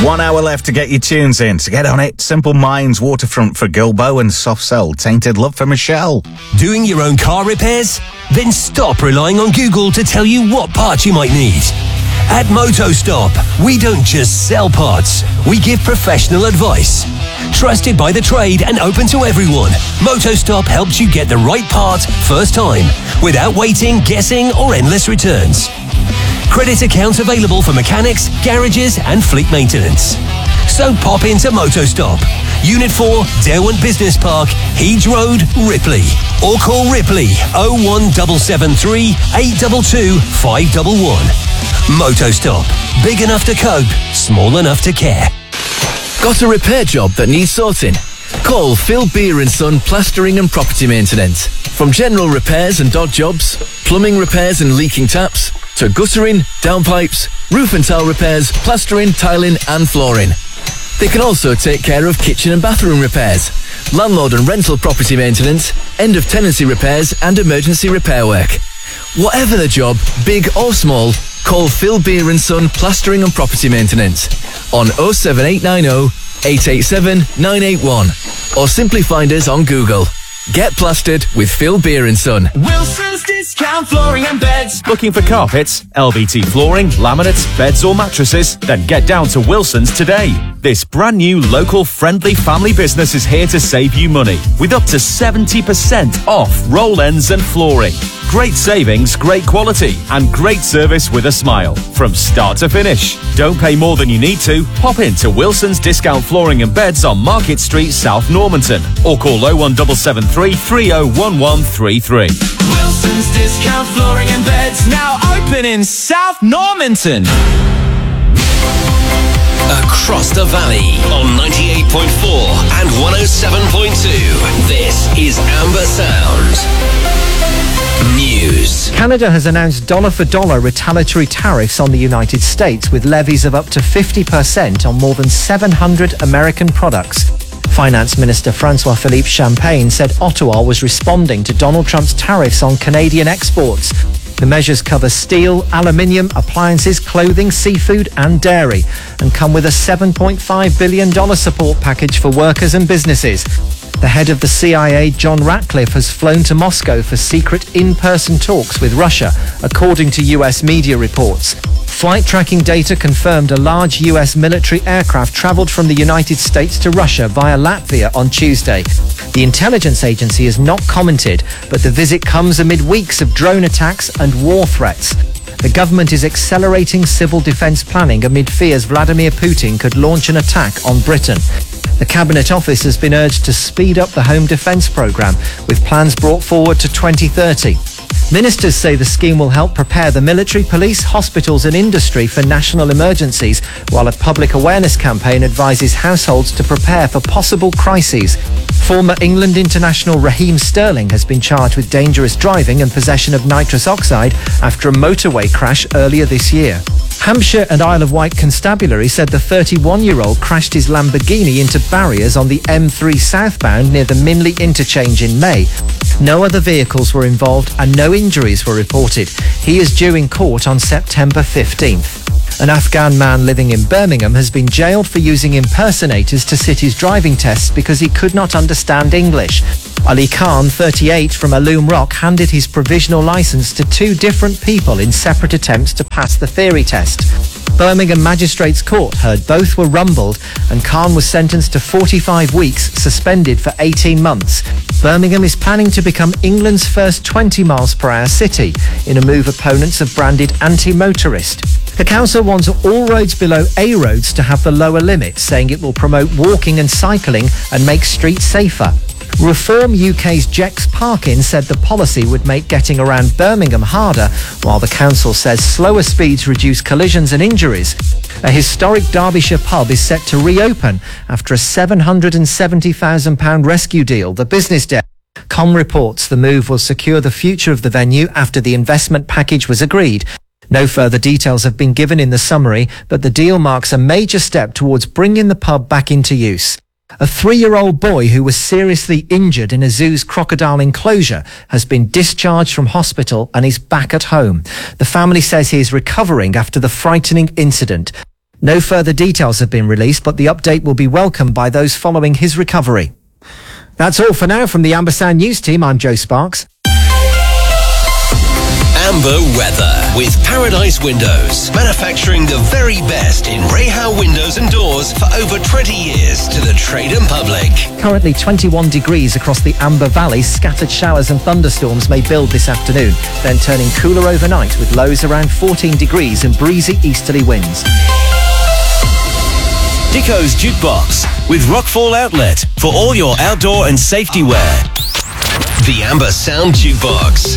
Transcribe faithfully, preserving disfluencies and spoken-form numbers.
One hour left to get your tunes in. So get on it. Simple Minds, Waterfront for Gilbo, and Soft Cell, Tainted Love for Michelle. Doing your own car repairs? Then stop relying on Google to tell you what parts you might need. At MotoStop, we don't just sell parts, we give professional advice. Trusted by the trade and open to everyone, MotoStop helps you get the right part first time, without waiting, guessing, or endless returns. Credit accounts available for mechanics, garages, and fleet maintenance. So pop into MotoStop, Unit four, Derwent Business Park, Heeds Road, Ripley. Or call Ripley oh one seven seven three, eight two two, five one one. MotoStop. Big enough to cope, small enough to care. Got a repair job that needs sorting? Call Phil Beer and Son Plastering and Property Maintenance. From general repairs and dog jobs, plumbing repairs and leaking taps, to guttering, downpipes, roof and tile repairs, plastering, tiling and flooring. They can also take care of kitchen and bathroom repairs, landlord and rental property maintenance, end of tenancy repairs and emergency repair work. Whatever the job, big or small, call Phil Beer and Son Plastering and Property Maintenance on oh seven eight nine oh, eight eight seven, nine eight one or simply find us on Google. Get plastered with Phil Beer and Son. Wilson's Discount Flooring and Beds. Looking for carpets, L V T flooring, laminates, beds or mattresses? Then get down to Wilson's today. This brand new local friendly family business is here to save you money with up to seventy percent off roll ends and flooring. Great savings, great quality and great service with a smile from start to finish. Don't pay more than you need to. Pop into Wilson's Discount Flooring and Beds on Market Street, South Normanton or call oh one seven seven three, three oh one one three three. Wilson's Discount Flooring and Beds, now open in South Normanton. Across the valley on ninety-eight point four and one oh seven point two. This is Amber Sound. News. Canada has announced dollar-for-dollar retaliatory tariffs on the United States with levies of up to fifty percent on more than seven hundred American products. Finance Minister Francois-Philippe Champagne said Ottawa was responding to Donald Trump's tariffs on Canadian exports. The measures cover steel, aluminium, appliances, clothing, seafood and dairy and come with a seven point five billion dollars support package for workers and businesses. The head of the C I A, John Ratcliffe, has flown to Moscow for secret in-person talks with Russia, according to U S media reports. Flight tracking data confirmed a large U S military aircraft travelled from the United States to Russia via Latvia on Tuesday. The intelligence agency has not commented, but the visit comes amid weeks of drone attacks and war threats. The government is accelerating civil defence planning amid fears Vladimir Putin could launch an attack on Britain. The Cabinet Office has been urged to speed up the home defence programme, with plans brought forward to twenty thirty. Ministers say the scheme will help prepare the military, police, hospitals and industry for national emergencies, while a public awareness campaign advises households to prepare for possible crises. Former England international Raheem Sterling has been charged with dangerous driving and possession of nitrous oxide after a motorway crash earlier this year. Hampshire and Isle of Wight Constabulary said the thirty-one-year-old crashed his Lamborghini into barriers on the M three southbound near the Minley interchange in May. No other vehicles were involved and no injuries were reported. He is due in court on September fifteenth. An Afghan man living in Birmingham has been jailed for using impersonators to sit his driving tests because he could not understand English. Ali Khan, thirty-eight, from Aloom Rock, handed his provisional licence to two different people in separate attempts to pass the theory test. Birmingham Magistrates Court heard both were rumbled and Khan was sentenced to forty-five weeks, suspended for eighteen months. Birmingham is planning to become England's first twenty miles per hour city, in a move opponents have branded anti-motorist. The council wants all roads below A roads to have the lower limit, saying it will promote walking and cycling and make streets safer. Reform U K's Jex Parkin said the policy would make getting around Birmingham harder, while the council says slower speeds reduce collisions and injuries. A historic Derbyshire pub is set to reopen after a seven hundred seventy thousand pounds rescue deal, the business debt. Com reports the move will secure the future of the venue after the investment package was agreed. No further details have been given in the summary, but the deal marks a major step towards bringing the pub back into use. A three-year-old boy who was seriously injured in a zoo's crocodile enclosure has been discharged from hospital and is back at home. The family says he is recovering after the frightening incident. No further details have been released, but the update will be welcomed by those following his recovery. That's all for now from the Ambersand News team. I'm Joe Sparks. Amber weather with Paradise Windows, manufacturing the very best in Rehow windows and doors for over twenty years to the trade and public. Currently twenty-one degrees across the Amber Valley. Scattered showers and thunderstorms may build this afternoon, then turning cooler overnight with lows around fourteen degrees and breezy easterly winds. Dicko's Jukebox with Rockfall Outlet for all your outdoor and safety wear. The Amber Sound Jukebox.